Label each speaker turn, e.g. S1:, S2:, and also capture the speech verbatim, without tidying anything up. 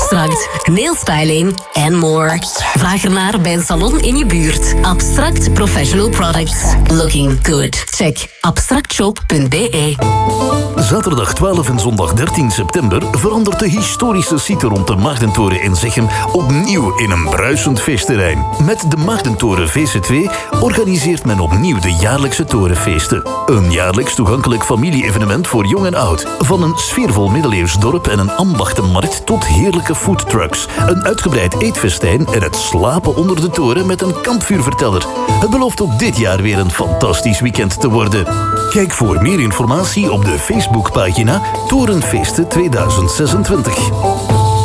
S1: Abstract, nailstyling en more. Vraag ernaar bij een salon in je buurt. Abstract Professional Products. Looking good. Check abstractshop punt b e.
S2: Zaterdag twaalf en zondag dertien september verandert de historische site rond de Maagdentoren in Zichem opnieuw in een bruisend feestterrein. Met de Maagdentoren V C twee organiseert men opnieuw de jaarlijkse torenfeesten. Een jaarlijks toegankelijk familie-evenement voor jong en oud. Van een sfeervol middeleeuws dorp en een ambachtenmarkt tot heerlijke foodtrucks. Een uitgebreid eetfestijn en het slapen onder de toren met een kampvuurverteller. Het belooft ook dit jaar weer een fantastisch weekend te worden. Kijk voor meer informatie op de Facebookpagina Torenfeesten tweeduizend zesentwintig.